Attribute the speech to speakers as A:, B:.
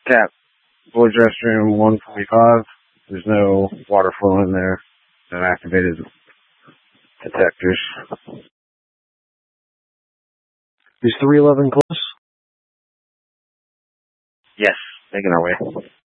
A: Cap, boys restroom 145. There's no water flow in there. No activated detectors.
B: Is 311 close?
A: Yes, making our way.